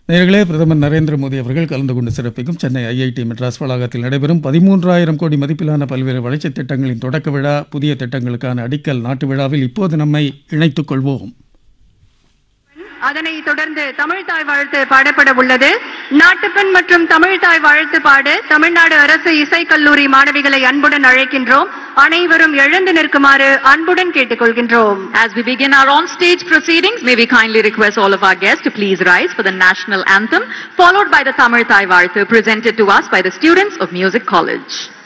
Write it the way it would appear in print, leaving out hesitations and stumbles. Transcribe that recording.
நேயர்களே, பிரதமர் நரேந்திர மோடி அவர்கள் கலந்து கொண்டு சிறப்பிக்கும் சென்னை ஐஐடி மெட்ராஸ் வளாகத்தில் நடைபெறும் 13,000 கோடி மதிப்பிலான பல்வேறு வளர்ச்சித் திட்டங்களின் தொடக்க விழா, புதிய திட்டங்களுக்கான அடிக்கல் நாட்டு விழாவில் இப்போது நம்மை இணைத்துக் கொள்வோம். அதனைத் தொடர்ந்து தமிழ்தாய் வாழ்த்து பாடப்பட உள்ளது. நாட்டுப்பண் மற்றும் தமிழ்தாய் வாழ்த்து பாட தமிழ்நாடு அரசு இசைக்கல்லூரி மாணவிகளை அன்புடன் அழைக்கின்றோம். அனைவரும் எழுந்து நிற்குமாறு அன்புடன் கேட்டுக்கொள்கின்றோம். As we begin our on-stage proceedings, may we kindly request all of our guests to please rise for the national anthem, followed by the Tamil Thai Varthu presented to us by the students of Music College.